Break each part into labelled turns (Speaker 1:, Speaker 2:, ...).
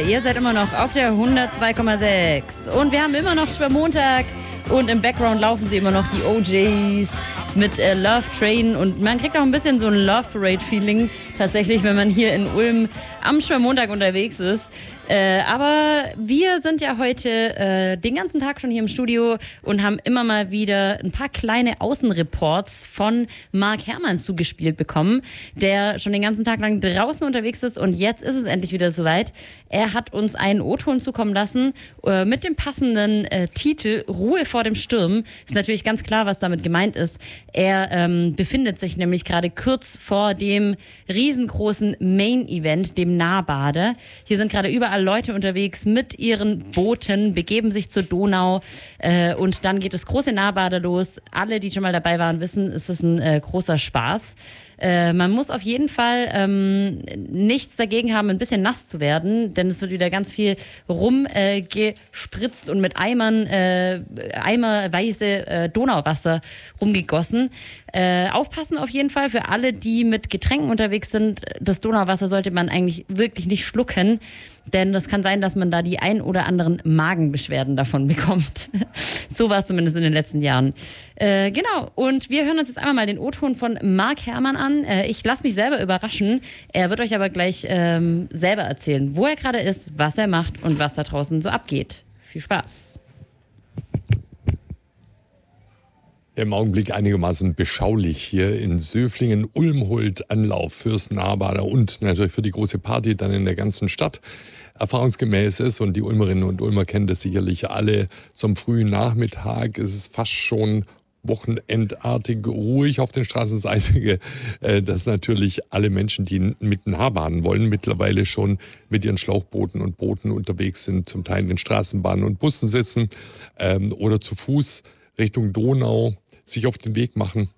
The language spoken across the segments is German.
Speaker 1: Ihr seid immer noch auf der 102,6 und wir haben immer noch Schwermontag und im Background laufen sie immer noch die OJs mit Love Train und man kriegt auch ein bisschen so ein Love Parade Feeling tatsächlich, wenn man hier in Ulm am Schwermontag unterwegs ist. Aber wir sind ja heute den ganzen Tag schon hier im Studio und haben immer mal wieder ein paar kleine Außenreports von Marc Herrmann zugespielt bekommen, der schon den ganzen Tag lang draußen unterwegs ist und jetzt ist es endlich wieder soweit. Er hat uns einen O-Ton zukommen lassen mit dem passenden Titel Ruhe vor dem Sturm. Ist natürlich ganz klar, was damit gemeint ist. Er befindet sich nämlich gerade kurz vor dem riesengroßen Main-Event, dem Nahbade. Hier sind gerade überall Leute unterwegs mit ihren Booten, begeben sich zur Donau und dann geht das große Nahbade los. Alle, die schon mal dabei waren, wissen, es ist ein großer Spaß. Man muss auf jeden Fall nichts dagegen haben, ein bisschen nass zu werden, denn es wird wieder ganz viel rumgespritzt und mit eimerweise Donauwasser rumgegossen. Aufpassen auf jeden Fall für alle, die mit Getränken unterwegs sind. Das Donauwasser sollte man eigentlich wirklich nicht schlucken, denn das kann sein, dass man da die ein oder anderen Magenbeschwerden davon bekommt. So war es zumindest in den letzten Jahren. Genau, und wir hören uns jetzt einmal mal den O-Ton von Marc Herrmann an. Ich lasse mich selber überraschen. Er wird euch aber gleich selber erzählen, wo er gerade ist, was er macht und was da draußen so abgeht. Viel Spaß.
Speaker 2: Im Augenblick einigermaßen beschaulich hier in Söflingen. Ulm holt Anlauf fürs Nahbader und natürlich für die große Party dann in der ganzen Stadt. Erfahrungsgemäß ist, und die Ulmerinnen und Ulmer kennen das sicherlich alle, zum frühen Nachmittag ist es fast schon wochenendartig ruhig auf den Straßen. Das Einzige, dass natürlich alle Menschen, die mit Nahbaden wollen, mittlerweile schon mit ihren Schlauchbooten und Booten unterwegs sind, zum Teil in den Straßenbahnen und Bussen sitzen oder zu Fuß Richtung Donau sich auf den Weg machen.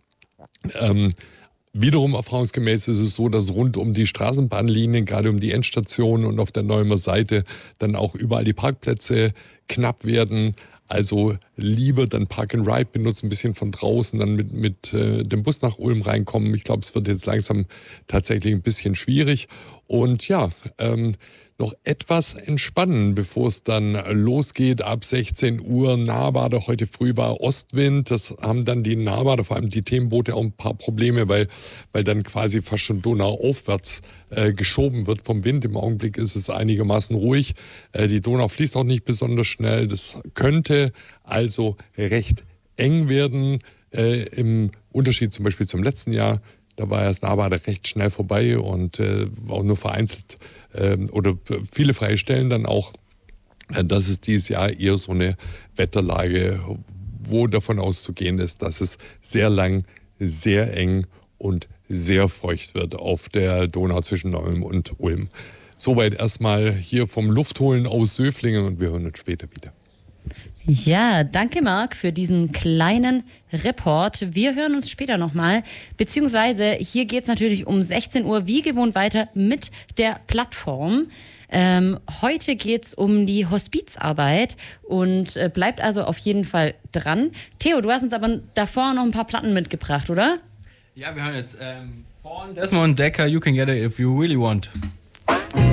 Speaker 2: Wiederum erfahrungsgemäß ist es so, dass rund um die Straßenbahnlinien, gerade um die Endstation und auf der Neumer Seite, dann auch überall die Parkplätze knapp werden. Also lieber dann Park and Ride benutzen, ein bisschen von draußen dann mit dem Bus nach Ulm reinkommen. Ich glaube, es wird jetzt langsam tatsächlich ein bisschen schwierig. Und ja, noch etwas entspannen, bevor es dann losgeht. Ab 16 Uhr Nahbade. Heute früh war Ostwind. Das haben dann die Nahbader, vor allem die Themenboote, auch ein paar Probleme, weil dann quasi fast schon donauaufwärts geschoben wird vom Wind. Im Augenblick ist es einigermaßen ruhig. Die Donau fließt auch nicht besonders schnell. Das könnte also recht eng werden. Im Unterschied zum Beispiel zum letzten Jahr. Da war ja das Nahbade recht schnell vorbei und auch nur vereinzelt oder viele freie Stellen dann auch. Das ist dieses Jahr eher so eine Wetterlage, wo davon auszugehen ist, dass es sehr lang, sehr eng und sehr feucht wird auf der Donau zwischen Neuem und Ulm. Soweit erstmal hier vom Luftholen aus Söflingen und wir hören uns später wieder.
Speaker 1: Ja, danke Marc für diesen kleinen Report. Wir hören uns später nochmal, beziehungsweise hier geht es natürlich um 16 Uhr wie gewohnt weiter mit der Plattform. Heute geht es um die Hospizarbeit und bleibt also auf jeden Fall dran. Theo, du hast uns aber davor noch ein paar Platten mitgebracht, oder?
Speaker 3: Ja, wir hören jetzt von Desmond Dekker, You Can Get It If You Really Want.